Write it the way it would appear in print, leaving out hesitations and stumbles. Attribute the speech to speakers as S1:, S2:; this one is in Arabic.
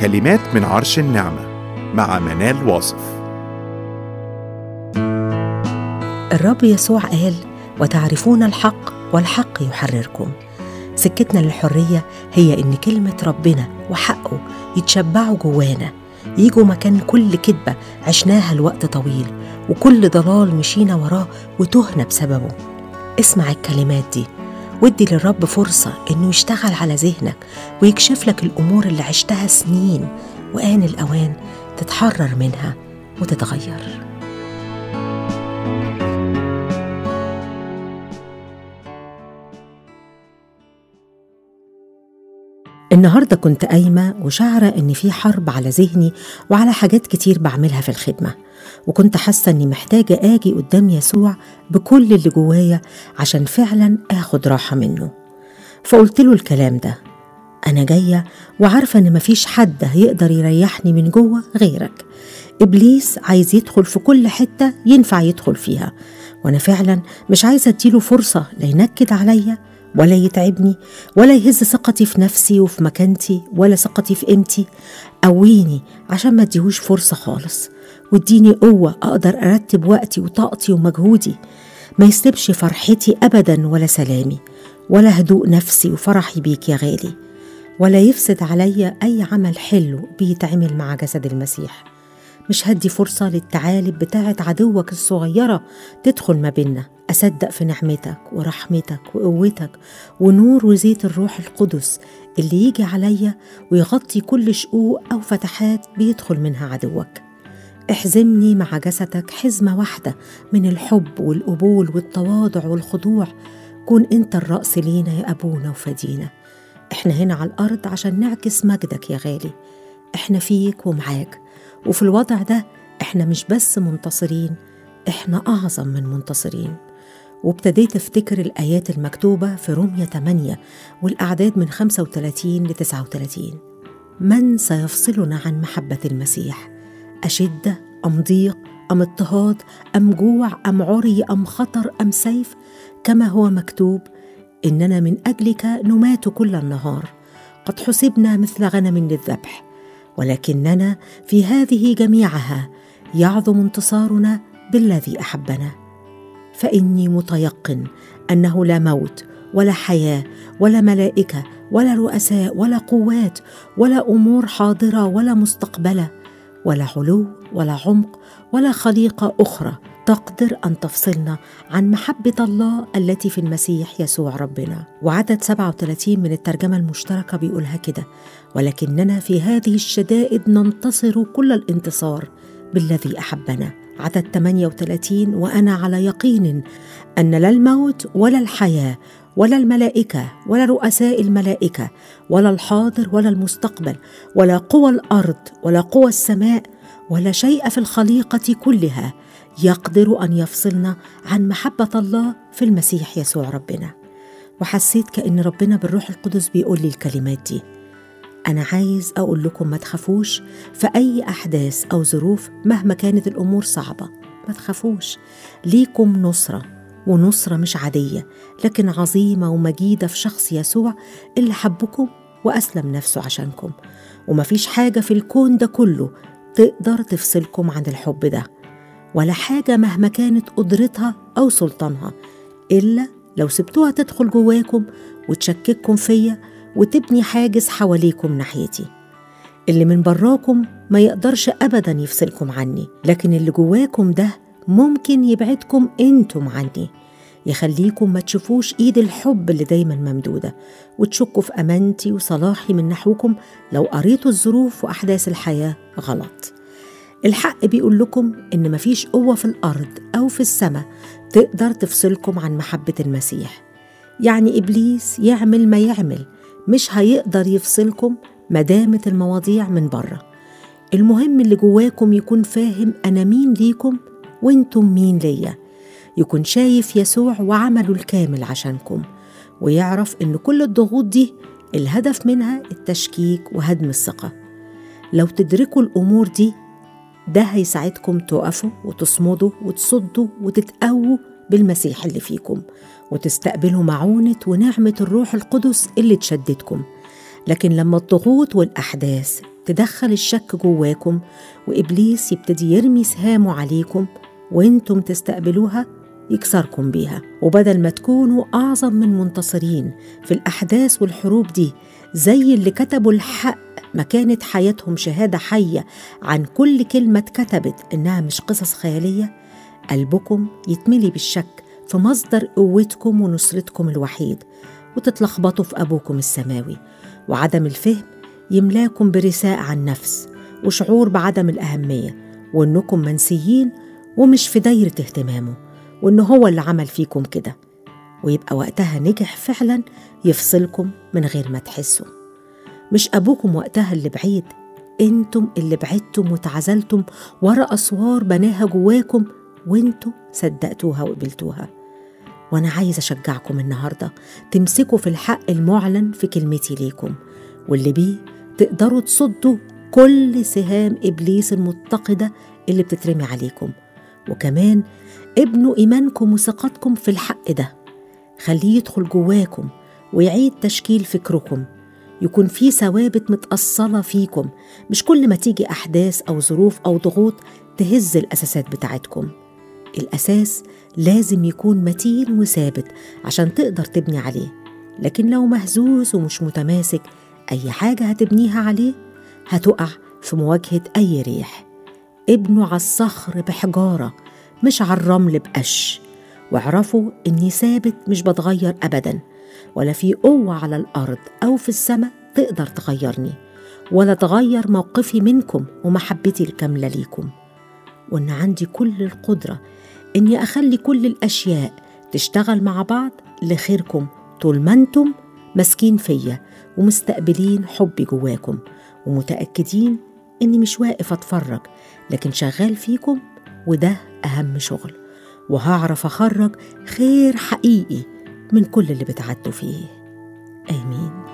S1: كلمات من عرش النعمة مع منال واصف.
S2: الرب يسوع قال: وتعرفون الحق والحق يحرركم. سكتنا للحرية هي إن كلمة ربنا وحقه يتشبعوا جوانا، يجوا مكان كل كذبة عشناها لوقت طويل وكل ضلال مشينا وراه وتهنا بسببه. اسمع الكلمات دي وادي للرب فرصة إنه يشتغل على ذهنك ويكشف لك الأمور اللي عشتها سنين، وآن الأوان تتحرر منها وتتغير. النهاردة كنت قايمة وشعرة إن في حرب على ذهني وعلى حاجات كتير بعملها في الخدمة، وكنت حاسة إني محتاجة آجي قدام يسوع بكل اللي جوايا عشان فعلا آخد راحة منه. فقلت له الكلام ده: أنا جاية وعارفة إن مفيش حد هيقدر يريحني من جوه غيرك. إبليس عايز يدخل في كل حتة ينفع يدخل فيها، وأنا فعلا مش عايزة أديله فرصة لا ينكد عليا ولا يتعبني ولا يهز ثقتي في نفسي وفي مكانتي ولا ثقتي في قيمتي. قويني عشان ما اديهوش فرصة خالص، واديني قوة أقدر أرتب وقتي وطاقتي ومجهودي. ما يسلبش فرحتي أبدا ولا سلامي ولا هدوء نفسي وفرحي بيك يا غالي، ولا يفسد عليا أي عمل حلو بيتعمل مع جسد المسيح. مش هدي فرصة للتعالب بتاعت عدوك الصغيرة تدخل ما بيننا. أصدق في نعمتك ورحمتك وقوتك ونور وزيت الروح القدس اللي يجي عليا ويغطي كل شقوق أو فتحات بيدخل منها عدوك. احزمني مع جسدك حزمة واحدة من الحب والقبول والتواضع والخضوع. كون انت الرأس لينا يا أبونا وفدينا. احنا هنا على الأرض عشان نعكس مجدك يا غالي. احنا فيك ومعاك، وفي الوضع ده احنا مش بس منتصرين، احنا أعظم من منتصرين. وابتديت افتكر الآيات المكتوبة في رومية 8 والأعداد من 35 ل 39. من سيفصلنا عن محبة المسيح؟ أشدة أم ضيق أم اضطهاد أم جوع أم عري أم خطر أم سيف؟ كما هو مكتوب: إننا من أجلك نمات كل النهار، قد حسبنا مثل غنم للذبح، ولكننا في هذه جميعها يعظم انتصارنا بالذي أحبنا. فإني متيقن أنه لا موت ولا حياة ولا ملائكة ولا رؤساء ولا قوات ولا أمور حاضرة ولا مستقبلة ولا علو ولا عمق ولا خليقة أخرى تقدر أن تفصلنا عن محبة الله التي في المسيح يسوع ربنا. وعدد 37 من الترجمة المشتركة بيقولها كده: ولكننا في هذه الشدائد ننتصر كل الانتصار بالذي أحبنا. عدد 38: وأنا على يقين أن لا الموت ولا الحياة ولا الملائكة ولا رؤساء الملائكة ولا الحاضر ولا المستقبل ولا قوى الأرض ولا قوى السماء ولا شيء في الخليقة كلها يقدر أن يفصلنا عن محبة الله في المسيح يسوع ربنا. وحسيت كأن ربنا بالروح القدس بيقول لي الكلمات دي. أنا عايز أقول لكم ما تخافوش في أي أحداث أو ظروف مهما كانت الأمور صعبة. ما تخافوش، ليكم نصرة، ونصرة مش عادية لكن عظيمة ومجيدة في شخص يسوع اللي حبكم وأسلم نفسه عشانكم. ومفيش حاجة في الكون ده كله تقدر تفصلكم عن الحب ده، ولا حاجة مهما كانت قدرتها أو سلطانها، إلا لو سبتوها تدخل جواكم وتشكككم فيا وتبني حاجز حواليكم ناحيتي. اللي من براكم ما يقدرش أبدا يفصلكم عني، لكن اللي جواكم ده ممكن يبعدكم انتم عني، يخليكم ما تشوفوش ايد الحب اللي دايما ممدودة، وتشكوا في أمانتي وصلاحي من نحوكم لو قريتوا الظروف وأحداث الحياة غلط. الحق بيقول لكم إن مفيش قوة في الأرض أو في السماء تقدر تفصلكم عن محبة المسيح. يعني إبليس يعمل ما يعمل مش هيقدر يفصلكم مدامت المواضيع من بره. المهم اللي جواكم يكون فاهم أنا مين ليكم وإنتم مين ليا، يكون شايف يسوع وعمله الكامل عشانكم، ويعرف إن كل الضغوط دي الهدف منها التشكيك وهدم الثقة. لو تدركوا الأمور دي ده هيساعدكم تقفوا وتصمدوا وتصدوا وتتقووا بالمسيح اللي فيكم، وتستقبلوا معونة ونعمة الروح القدس اللي تشددكم. لكن لما الضغوط والأحداث تدخل الشك جواكم، وإبليس يبتدي يرمي سهامه عليكم وإنتم تستقبلوها يكسركم بيها. وبدل ما تكونوا أعظم من منتصرين في الأحداث والحروب دي زي اللي كتبوا الحق ما كانت حياتهم شهادة حية عن كل كلمة اتكتبت إنها مش قصص خيالية، قلبكم يتملي بالشك في مصدر قوتكم ونصرتكم الوحيد، وتتلخبطوا في أبوكم السماوي، وعدم الفهم يملاكم برثاء عن نفس وشعور بعدم الأهمية، وإنكم منسيين ومش في دايرة اهتمامه، وإنه هو اللي عمل فيكم كده، ويبقى وقتها نجح فعلا يفصلكم من غير ما تحسوا. مش أبوكم وقتها اللي بعيد، انتم اللي بعدتم وتعزلتم ورا أسوار بناها جواكم وانتم صدقتوها وقبلتوها. وأنا عايز أشجعكم النهاردة تمسكوا في الحق المعلن في كلمتي ليكم، واللي بيه تقدروا تصدوا كل سهام إبليس المتقدة اللي بتترمي عليكم. وكمان ابنوا إيمانكم وثقتكم في الحق ده، خليه يدخل جواكم ويعيد تشكيل فكركم، يكون في ثوابت متأصلة فيكم، مش كل ما تيجي أحداث أو ظروف أو ضغوط تهز الأساسات بتاعتكم. الأساس لازم يكون متين وثابت عشان تقدر تبني عليه، لكن لو مهزوز ومش متماسك أي حاجة هتبنيها عليه هتقع في مواجهة أي ريح. ابنوا على الصخر بحجارة مش على الرمل بقش، واعرفوا إني ثابت مش بتغير أبدا، ولا في قوة على الأرض أو في السماء تقدر تغيرني ولا تغير موقفي منكم ومحبتي الكاملة ليكم، وإن عندي كل القدرة إني أخلي كل الأشياء تشتغل مع بعض لخيركم طول ما أنتم ماسكين فيا ومستقبلين حبي جواكم، ومتأكدين إني مش واقف أتفرج لكن شغال فيكم، وده أهم شغل، وهعرف أخرج خير حقيقي من كل اللي بتعدوا فيه. آمين.